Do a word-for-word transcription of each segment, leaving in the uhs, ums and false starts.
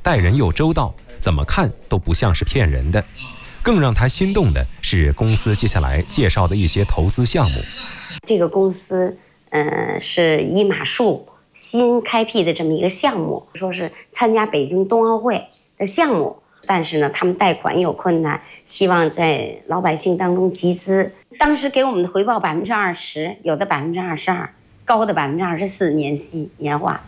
待人又周到，怎么看都不像是骗人的。更让他心动的是公司接下来介绍的一些投资项目。 这个公司，呃，是以马术新开辟的这么一个项目，说是参加北京冬奥会的项目，但是呢，他们贷款有困难，希望在老百姓当中集资。当时给我们的回报百分之二十，有的百分之二十二，高的百分之二十四年息年化。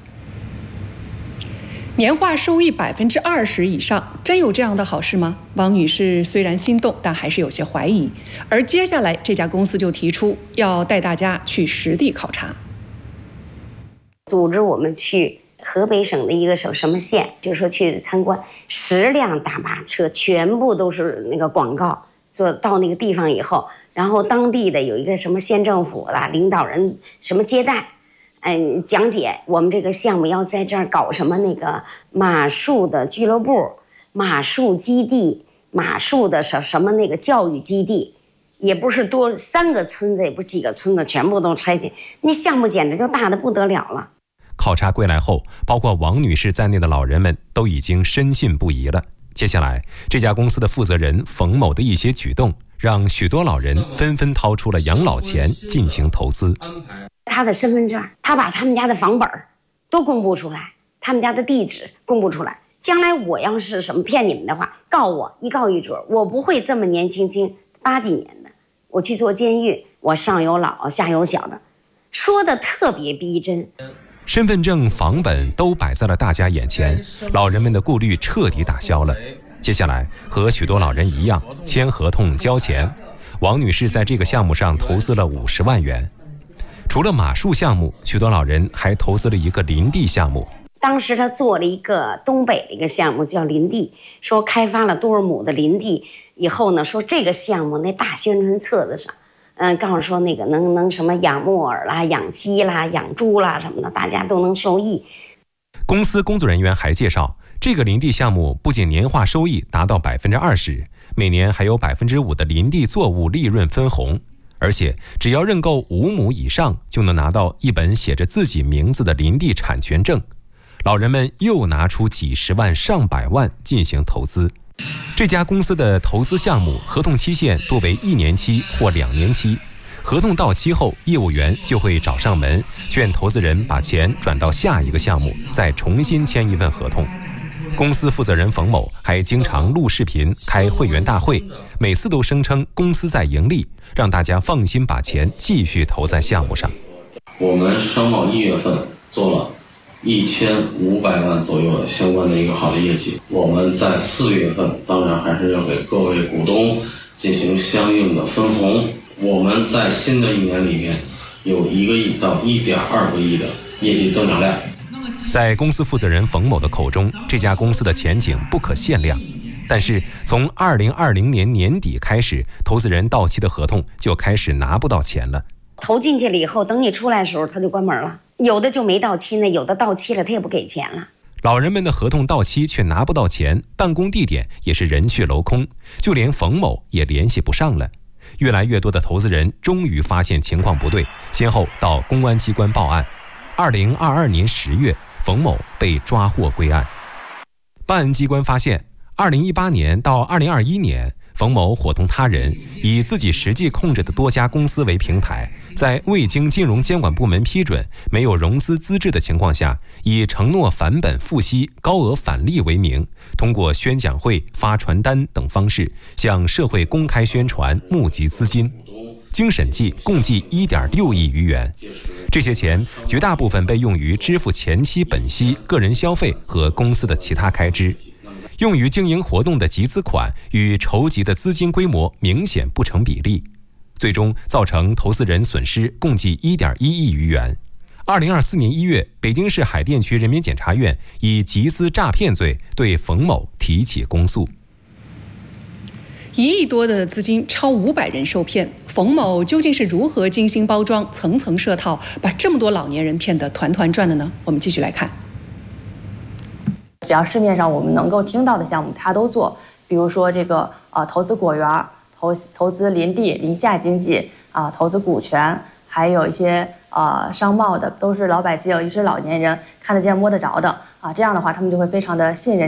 年化收益百分之二十以上，真有这样的好事吗？王女士虽然心动，但还是有些怀疑。而接下来这家公司就提出要带大家去实地考察， 组织我们去河北省的一个省什么县，就是说去参观，十辆大巴车全部都是那个广告，做到那个地方以后，然后当地的有一个什么县政府啦领导人什么接待。嗯，讲解我们这个项目要在这儿搞什么那个马术的俱乐部、马术基地、马术的什什么那个教育基地，也不是多三个村子，也不是几个村子，全部都拆迁，那项目简直就大的不得了了。 考察归来后，包括王女士在内的老人们都已经深信不疑了。接下来，这家公司的负责人冯某的一些举动，让许多老人纷纷掏出了养老钱进行投资。 他的身份证，他把他们家的房本都公布出来，他们家的地址公布出来。将来我要是什么骗你们的话，告我一告一准，我不会这么年轻轻八几年的，我去做监狱，我上有老下有小的，说的特别逼真。 身份证、房本都摆在了大家眼前，老人们的顾虑彻底打消了。接下来和许多老人一样，签合同交钱。王女士在这个项目上投资了五十万元。除了马术项目，许多老人还投资了一个林地项目。 当时他做了一个东北的一个项目叫林地，说开发了多少亩的林地以后呢，说这个项目那大宣传册子上，嗯，告诉说那个能能什么养木耳啦、养鸡啦、养猪啦什么的，大家都能受益。 公司工作人员还介绍，这个林地项目不仅年化收益达到百分之二十，每年还有百分之五的林地作物利润分红。而且只要认购五亩以上，就能拿到一本写着自己名字的林地产权证。老人们又拿出几十万上百万进行投资。这家公司的投资项目合同期限多为一年期或两年期，合同到期后，业务员就会找上门，劝投资人把钱转到下一个项目，再重新签一份合同。公司负责人冯某还经常录视频开会员大会，每次都声称公司在盈利，让大家放心把钱继续投在项目上。 我们商贸一月份做了一千五百万左右的相关的一个好的业绩，我们在四月份当然还是要给各位股东进行相应的分红。我们在新的一年里面有一个亿到一点二个亿的业绩增长量。 在公司负责人冯某的口中，这家公司的前景不可限量。但是从二零二零年年底开始，投资人到期的合同就开始拿不到钱了。 投进去了以后，等你出来的时候，他就关门了。有的就没到期呢，有的到期了，他也不给钱了。 老人们的合同到期却拿不到钱，办公地点也是人去楼空，就连冯某也联系不上了。越来越多的投资人终于发现情况不对，先后到公安机关报案。二零二二年十月，冯某被抓获归案。办案机关发现，二零一八年到二零二一年，冯某伙同他人，以自己实际控制的多家公司为平台，在未经金融监管部门批准、没有融资资质的情况下，以承诺返本付息、高额返利为名，通过宣讲会、发传单等方式，向社会公开宣传，募集资金。经审计，共计一点六亿余元。这些钱绝大部分被用于支付前期本息、个人消费和公司的其他开支。用于经营活动的集资款与筹集的资金规模明显不成比例，最终造成投资人损失共计一点一亿余元。二零二四年一月，北京市海淀区人民检察院以集资诈骗罪对冯某提起公诉。 一亿多的资金，超五百人受骗，冯某究竟是如何精心包装、层层设套，把这么多老年人骗得团团转的呢？我们继续来看。 只要市面上我们能够听到的项目，他都做。比如说这个呃投资果园、投投资林地、林下经济啊、呃，投资股权，还有一些呃商贸的，都是老百姓，也是老年人看得见摸得着的啊。这样的话，他们就会非常的信任。